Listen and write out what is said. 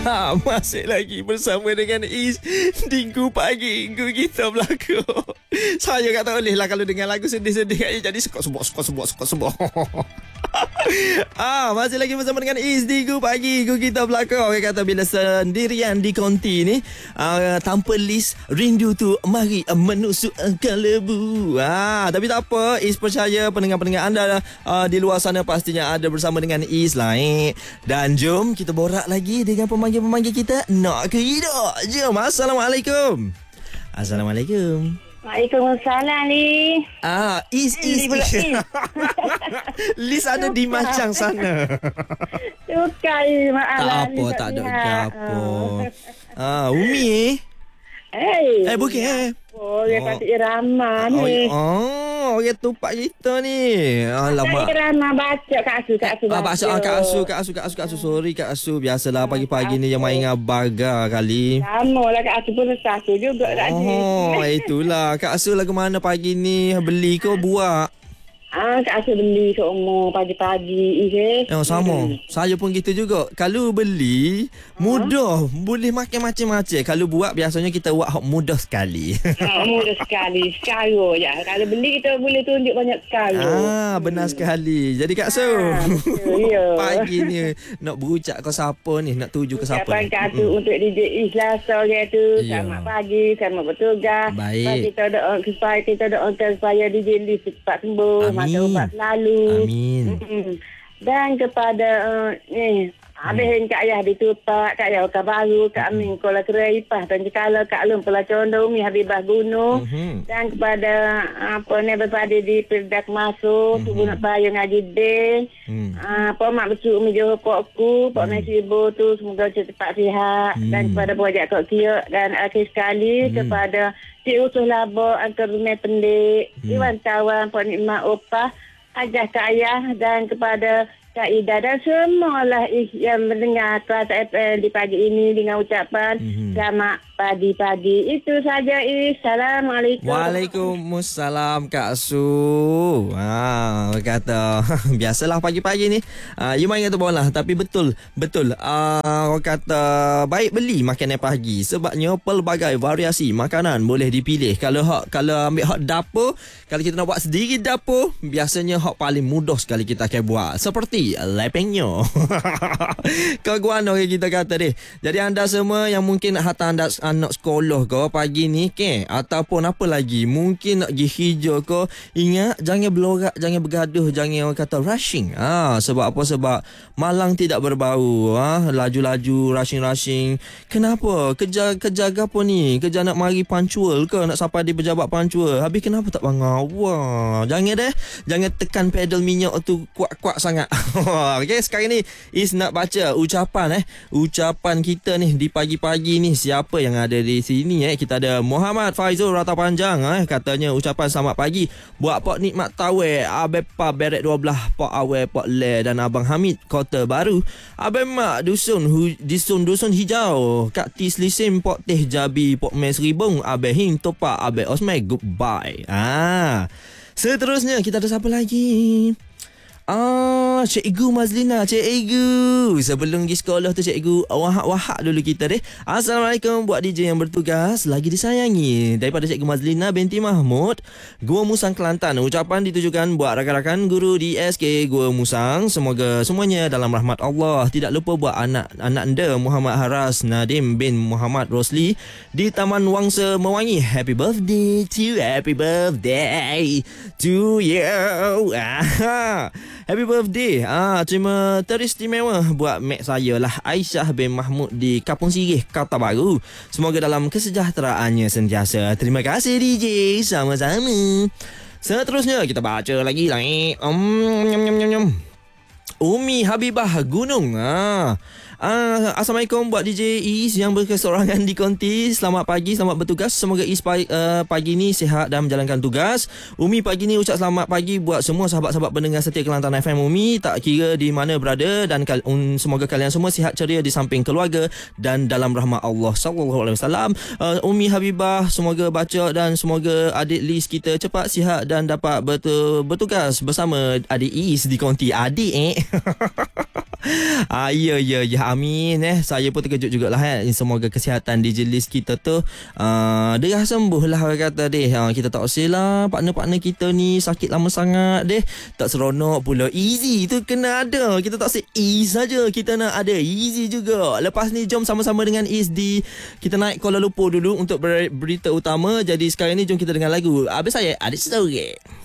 Masih lagi bersama dengan Is Minggu pagi Minggu kita berlaku. Saya kata boleh lah kalau dengar lagu sedih-sedih jadi sekok sebok. Masih lagi bersama dengan Is Minggu pagi Minggu kita berlaku. Orang kata bila sendirian di konti ni, tanpa list rindu tu mari menusuk kelebu. Tapi tak apa, Is percaya pendengar-pendengar anda di luar sana pastinya ada bersama dengan Is lah. Dan jom kita borak lagi dengan pemanggil-pemanggil kita. Nak ke hidup? Jom. Assalamualaikum. Assalamualaikum. Waalaikumsalam, Li. Is. Lis ada di Macang sana. Tukar, maaf. Tak ada apa. Umi bukan. Dia kata irama ni. Orang tupak kita ni. Alamak. Irama baca Kak Asu. Sorry Kak Asu. Biasalah pagi-pagi ni yang main dengan baga kali. Sama lah Kak Asu pun satu juga Kak Asu. Itulah. Kak Asu lagu mana pagi ni? Beli ke buat? Kak Asu beli seumur pagi-pagi. Sama. Saya pun gitu juga. Kalau beli, mudah. Boleh makan macam-macam. Kalau buat, biasanya kita buat mudah sekali. Mudah sekali. Sekarang je. Kalau beli, kita boleh tunjuk banyak sekarang. Benar sekali. Jadi Kak Su, pagi ni nak berucap ke siapa ni? Nak tuju ke siapa ni? Kak Su untuk DJ Islah sore tu. Selamat pagi. Selamat bertugas. Baik. Kita doakan supaya DJ Lis cepat sembuh. Masa ubat selalu. Amin. Dan kepada habis Kak Ayah ditupak, Kak Ayah Oka Baru, Kak Amin Kola Keraipah, dan Jekala, Kak Lum Pela Condong, Umi Habibah Gunung. Dan kepada berpada di Perdak Masuk, Tubuh Nak Payah Ngaji Day. Pak Mak Besuk Umi Johor Pokku, Pak Messi Ibu tu semoga cepat sihat. Dan kepada Bojak Kok Kiok, dan akhir sekali kepada Cik Usuh Labor, Angka Rumah Pendik, Iwan Tawan, Pak Nikmat Opah, Hajah Kak Ayah, dan kepada Kak Ida dan semualah yang mendengar Kelas FM di pagi ini dengan ucapan selamat pagi-pagi. Itu saja, Assalamualaikum. Waalaikumsalam Kak Su. Kata biasalah pagi-pagi ni. You main kata bola tapi betul. Orang kata baik beli makanan pagi sebabnya pelbagai variasi makanan boleh dipilih. Kalau ambil hak dapur, kalau kita nak buat sendiri dapur, biasanya hak paling mudah sekali kita akan buat. Seperti lepengnya. Keguano kita kata deh. Jadi anda semua yang mungkin nak hantar anda anak sekolah ke pagi ni ke, ataupun apa lagi, mungkin nak pergi hijau ke, ingat jangan belorak, jangan bergaduh, jangan orang kata rushing. Sebab apa? Sebab malang tidak berbau. Laju-laju, rushing. Kenapa? Kerja apa ni? Kerja nak mari punctual ke, nak sampai di pejabat punctual. Habis kenapa tak bangun awal? Jangan tekan pedal minyak tu kuat-kuat sangat. Okay, sekarang ni Is nak baca ucapan kita ni di pagi-pagi ni. Siapa yang ada di sini? Kita ada Muhammad Faizul Rata Panjang. Katanya ucapan selamat pagi buat Pak Nikmat Tawe, Abepa Beret 12, Pak Awe, Pak Le dan Abang Hamid Kota Baru, Abang Mak Dusun Hijau, Kak Tis Lisim, Pak Teh Jabi, Pak Mes Ribung, Abang Hing Topak, Abang Osmai, goodbye. Seterusnya kita ada siapa lagi? Cikgu Mazlina. Cikgu sebelum pergi sekolah tu, cikgu wahak dulu kita deh. Assalamualaikum buat DJ yang bertugas lagi disayangi, daripada Cikgu Mazlina binti Mahmud, Gua Musang, Kelantan. Ucapan ditujukan buat rakan-rakan guru di SK Gua Musang. Semoga semuanya dalam rahmat Allah. Tidak lupa buat anak anda Muhammad Haras Nadim bin Muhammad Rosli di Taman Wangsa Mewangi. Happy birthday to you. Happy birthday. Terima teristimewa buat mak saya lah, Aisyah bin Mahmud di Kapung Sirih, Kota Baru. Semoga dalam kesejahteraannya sentiasa. Terima kasih DJ. Sama-sama. Seterusnya kita baca lagi lah. Umi Habibah Gunung. Assalamualaikum buat DJ Is yang berkesorangan di konti. Selamat pagi, selamat bertugas. Semoga Is pagi ni sihat dan menjalankan tugas. Umi pagi ni ucap selamat pagi buat semua sahabat-sahabat pendengar setia Kelantan FM Umi, tak kira di mana berada, dan semoga kalian semua sihat ceria di samping keluarga dan dalam rahmat Allah sallallahu alaihi wasallam. Umi Habibah semoga baca dan semoga adik Lis kita cepat sihat dan dapat bertugas bersama adik Is di konti. Adik Ya. Amin Saya pun terkejut jugalah Semoga kesihatan DJ Liz kita tu dia sembuh lah orang kata deh. Kita tak usah lah partner-partner kita ni sakit lama sangat deh. Tak seronok pula. Easy tu kena ada. Kita tak usah ease saja. Kita nak ada easy juga. Lepas ni jom sama-sama dengan Ease kita naik Kuala Lumpur dulu untuk berita utama. Jadi sekarang ni jom kita dengar lagu. Habis saya ada story.